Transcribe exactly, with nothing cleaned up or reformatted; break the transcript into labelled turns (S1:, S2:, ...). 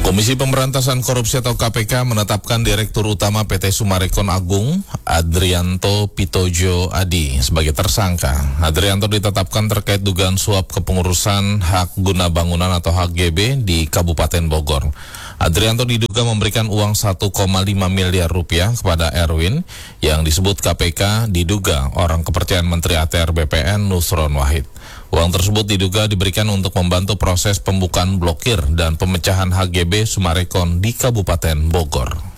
S1: Komisi Pemberantasan Korupsi atau K P K menetapkan Direktur Utama P T Summarecon Agung, Adrianto Pitojo Adi, sebagai tersangka. Adrianto ditetapkan terkait dugaan suap kepengurusan hak guna bangunan atau H G B di Kabupaten Bogor. Adrianto diduga memberikan uang satu koma lima miliar rupiah kepada Erwin, yang disebut K P K diduga orang kepercayaan Menteri A T R B P N Nusron Wahid. Uang tersebut diduga diberikan untuk membantu proses pembukaan blokir dan pemecahan H G B Summarecon di Kabupaten Bogor.